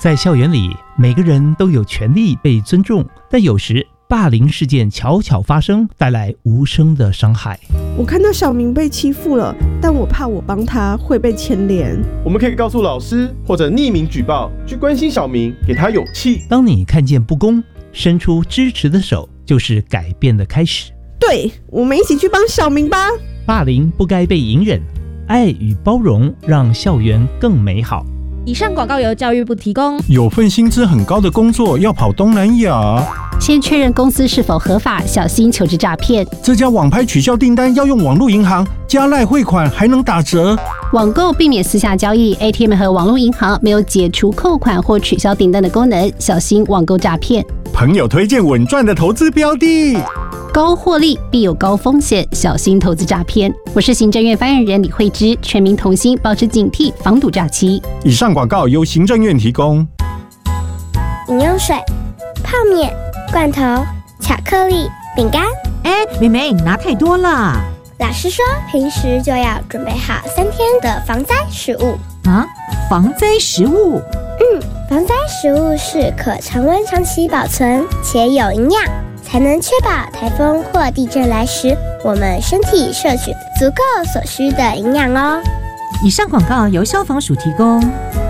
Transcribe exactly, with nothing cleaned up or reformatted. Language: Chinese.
在校园里，每个人都有权利被尊重，但有时霸凌事件悄悄发生，带来无声的伤害。 我看到小明被欺负了，但我怕我帮他会被牵连。 我们可以告诉老师，或者匿名举报，去关心小明，给他勇气。 当你看见不公，伸出支持的手，就是改变的开始。 对，我们一起去帮小明吧。 霸凌不该被隐忍，爱与包容让校园更美好。 以上广告由教育部提供。 有份薪资很高的工作要跑东南亚， 先确认公司是否合法，小心求职诈骗。 这家网拍取消订单要用网络银行，加赖汇款还能打折。 网购避免私下交易 ，A T M 和网络银行没有解除扣款或取消订单的功能，小心网购诈骗。 朋友推荐稳赚的投资标的， 高获利必有高风险，小心投资诈骗。我是行政院发言人李慧芝，全民同心，保持警惕，防堵诈欺。 以上广告由行政院提供。 饮用水、泡面、罐头、巧克力、饼干。 哎，妹妹，你拿太多了。 老师说，平时就要准备好三天的防灾食物。 啊，防灾食物？ 嗯，防灾食物是可常温长期保存且有营养，才能确保台风或地震来时，我们身体摄取足够所需的营养哦。 以上广告由消防署提供。